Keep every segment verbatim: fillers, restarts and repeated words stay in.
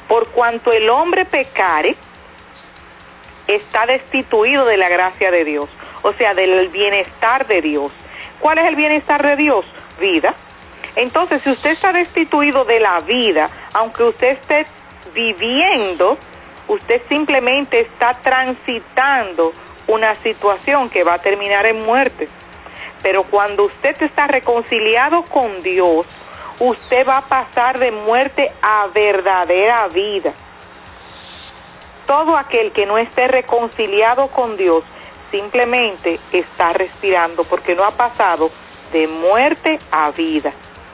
Por cuanto el hombre pecare, está destituido de la gracia de Dios, o sea, del bienestar de Dios. ¿Cuál es el bienestar de Dios? Vida. Entonces, si usted está destituido de la vida, aunque usted esté viviendo, usted simplemente está transitando una situación que va a terminar en muerte. Pero cuando usted está reconciliado con Dios, usted va a pasar de muerte a verdadera vida. Todo aquel que no esté reconciliado con Dios simplemente está respirando porque no ha pasado de muerte a vida.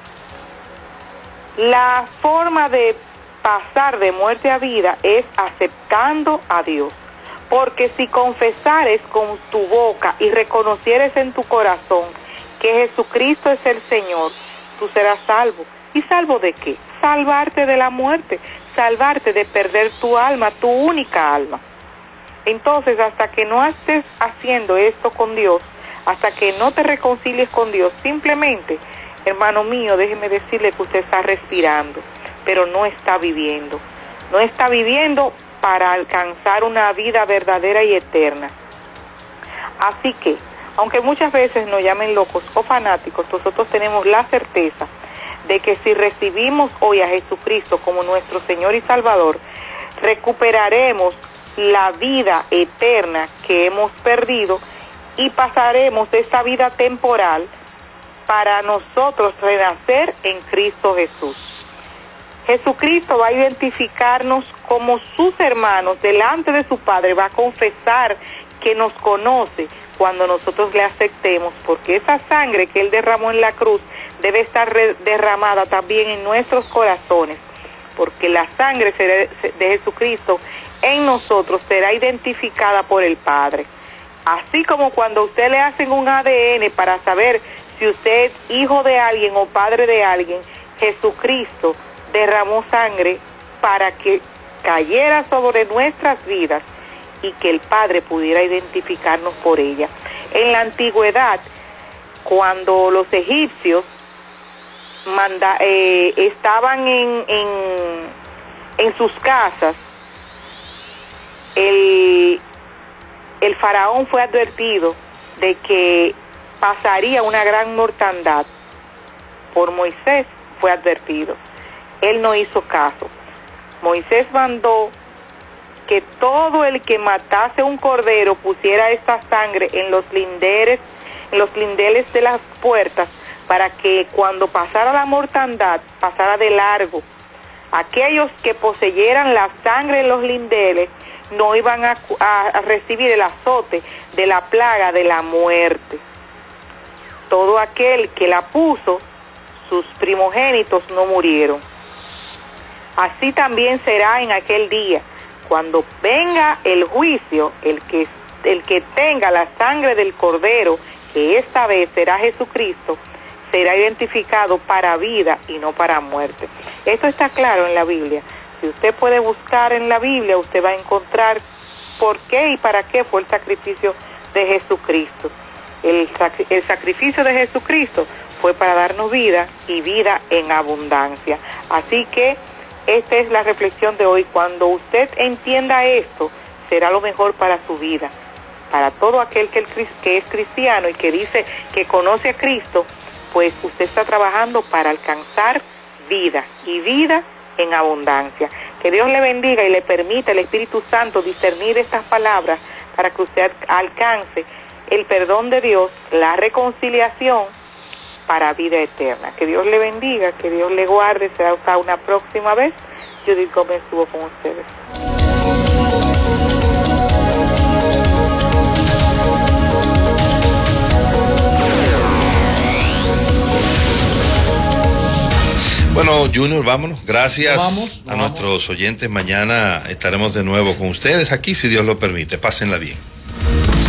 La forma de pasar de muerte a vida es aceptando a Dios. Porque si confesares con tu boca y reconocieres en tu corazón que Jesucristo es el Señor, tú serás salvo. ¿Y salvo de qué? Salvarte de la muerte, salvarte de perder tu alma, tu única alma. Entonces, hasta que no estés haciendo esto con Dios, hasta que no te reconcilies con Dios, simplemente, hermano mío, déjeme decirle que usted está respirando, pero no está viviendo. No está viviendo para alcanzar una vida verdadera y eterna. Así que, aunque muchas veces nos llamen locos o fanáticos, nosotros tenemos la certeza de que si recibimos hoy a Jesucristo como nuestro Señor y Salvador, recuperaremos la vida eterna que hemos perdido y pasaremos de esta vida temporal para nosotros renacer en Cristo Jesús. Jesucristo va a identificarnos como sus hermanos delante de su Padre, va a confesar que nos conoce cuando nosotros le aceptemos, porque esa sangre que Él derramó en la cruz debe estar derramada también en nuestros corazones, porque la sangre de Jesucristo en nosotros será identificada por el Padre. Así como cuando a usted le hacen un A D N para saber si usted es hijo de alguien o padre de alguien, Jesucristo derramó sangre para que cayera sobre nuestras vidas y que el Padre pudiera identificarnos por ella. En la antigüedad, cuando los egipcios manda, eh, estaban en, en, en sus casas, el, el faraón fue advertido de que pasaría una gran mortandad. Por Moisés fue advertido. Él no hizo caso. Moisés mandó que todo el que matase un cordero pusiera esta sangre en los linderes, en los lindeles de las puertas, para que cuando pasara la mortandad, pasara de largo. Aquellos que poseyeran la sangre en los lindeles no iban a, a, a recibir el azote de la plaga de la muerte. Todo aquel que la puso, sus primogénitos no murieron. Así también será en aquel día, cuando venga el juicio, el que, el que tenga la sangre del Cordero, que esta vez será Jesucristo, será identificado para vida y no para muerte. Esto está claro en la Biblia. Si usted puede buscar en la Biblia, usted va a encontrar por qué y para qué fue el sacrificio de Jesucristo. El, el sacrificio de Jesucristo fue para darnos vida y vida en abundancia. Así que esta es la reflexión de hoy. Cuando usted entienda esto, será lo mejor para su vida. Para todo aquel que, el, que es cristiano y que dice que conoce a Cristo, pues usted está trabajando para alcanzar vida y vida en abundancia. Que Dios le bendiga y le permita el Espíritu Santo discernir estas palabras para que usted alcance el perdón de Dios, la reconciliación para vida eterna. Que Dios le bendiga, que Dios le guarde. Será hasta una próxima vez. Judith Gómez estuvo con ustedes. Bueno, Junior, vámonos. Gracias vamos, a vamos. nuestros oyentes. Mañana estaremos de nuevo con ustedes aquí, si Dios lo permite. Pásenla bien.